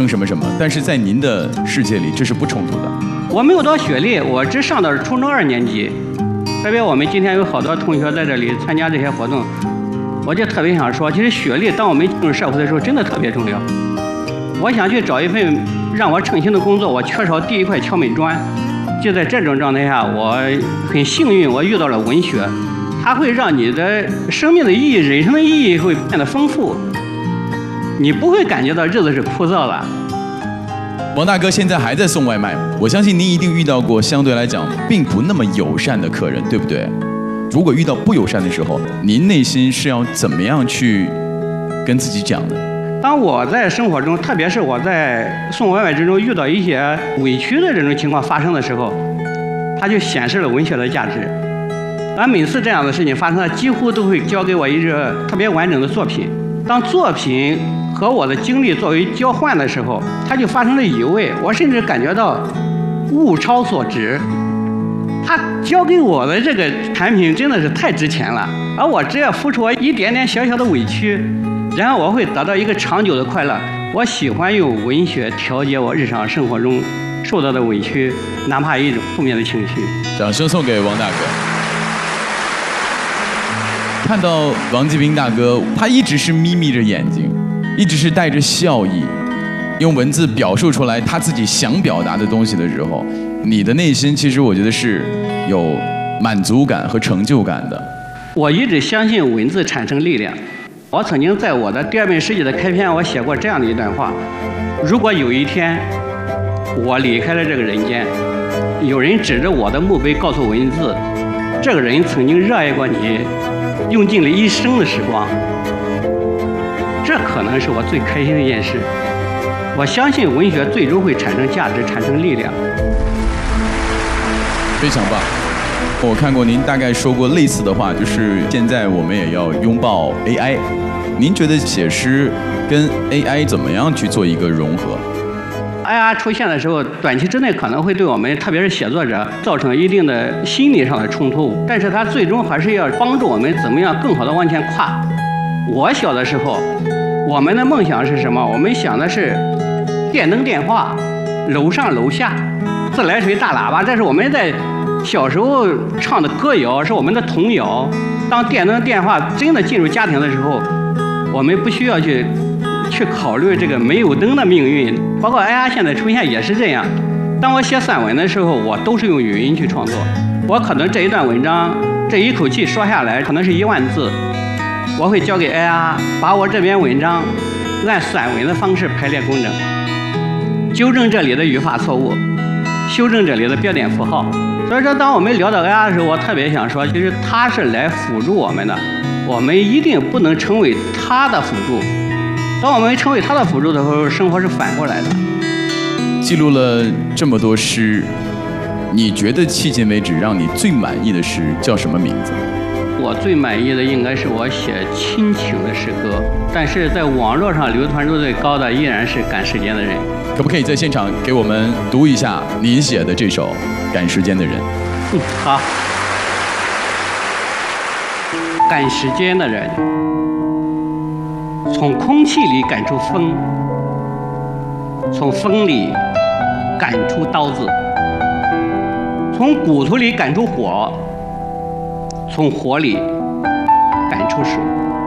什么什么，但是在您的世界里这是不冲突的。 我没有多学历，我只上的是初中2年级。特别我们今天有好多同学在这里参加这些活动，我就特别想说，其实学历当我们进入社会的时候真的特别重要。我想去找一份让我称心的工作，我缺少第一块敲门砖。就在这种状态下，我很幸运，我遇到了文学，它会让你的生命的意义、人生的意义会变得丰富，你不会感觉到日子是枯燥的。 王大哥现在还在送外卖，我相信您一定遇到过相对来讲并不那么友善的客人，对不对？如果遇到不友善的时候，您内心是要怎么样去跟自己讲的？ 当我在生活中，特别是我在送外卖之中遇到一些委屈的这种情况发生的时候，它就显示了文学的价值。而每次这样的事情发生了，几乎都会交给我一个特别完整的作品。当作品和我的经历作为交换的时候，它就发生了移位，我甚至感觉到物超所值。他交给我的这个产品真的是太值钱了，而我只要付出我一点点小小的委屈，然后我会得到一个长久的快乐。我喜欢用文学调节我日常生活中受到的委屈，哪怕一种负面的情绪。 掌声送给王大哥。看到王继兵大哥，他一直是眯眯着眼睛，一直是带着笑意，用文字表述出来他自己想表达的东西的时候，你的内心其实我觉得是有满足感和成就感的。 我一直相信文字产生力量。我曾经在我的第2本诗集的开篇，我写过这样的一段话：如果有一天我离开了这个人间，有人指着我的墓碑告诉文字，这个人曾经热爱过你，用尽了一生的时光，这可能是我最开心的一件事。我相信文学最终会产生价值，产生力量。 非常棒。我看过您大概说过类似的话，就是现在我们也要拥抱 AI。您觉得写诗跟 AI 怎么样去做一个融合？ AI 出现的时候，短期之内可能会对我们，特别是写作者，造成一定的心理上的冲突，但是它最终还是要帮助我们怎么样更好的往前跨。我小的时候，我们的梦想是什么？我们想的是电灯电话，楼上楼下，自来水大喇叭，这是我们在小时候唱的歌谣，是我们的童谣。当电灯电话真的进入家庭的时候，我们不需要去考虑这个没有灯的命运。包括 AI 现在出现也是这样。当我写散文的时候，我都是用语音去创作。我可能这一段文章，这一口气说下来可能是1万字，我会交给 AI， 把我这篇文章按散文的方式排列工整，纠正这里的语法错误，修正这里的标点符号。所以说，当我们聊到 AI 的时候，我特别想说，其实它是来辅助我们的，我们一定不能成为它的辅助。当我们成为它的辅助的时候，生活是反过来的。 记录了这么多诗，你觉得迄今为止让你最满意的诗叫什么名字？ 我最满意的应该是我写亲情的诗歌，但是在网络上流传度最高的依然是《赶时间的人》。 可不可以在现场给我们读一下您写的这首《赶时间的人》？ 好。赶时间的人，从空气里赶出风，从风里赶出刀子，从骨头里赶出火，从火里赶出水。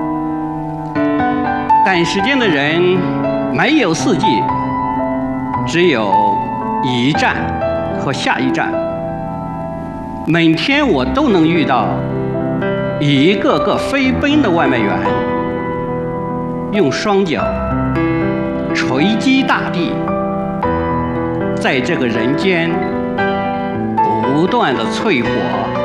赶时间的人没有四季，只有一站和下一站。每天我都能遇到一个个飞奔的外卖员，用双脚锤击大地，在这个人间不断的淬火。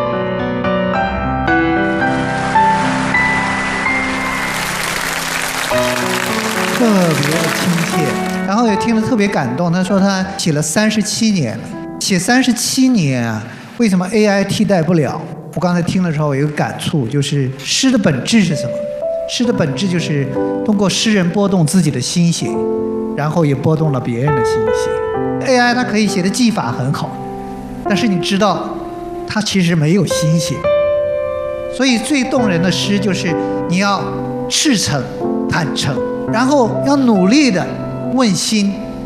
特别的亲切，然后也听得特别感动。他说他写了37年了，写37年啊，为什么 AI 替代不了？我刚才听的时候有一个感触，就是诗的本质是什么？诗的本质就是通过诗人拨动自己的心弦，然后也拨动了别人的心弦。AI 它可以写的技法很好，但是你知道，它其实没有心弦。所以最动人的诗就是你要赤诚、坦诚，然后要努力的问心。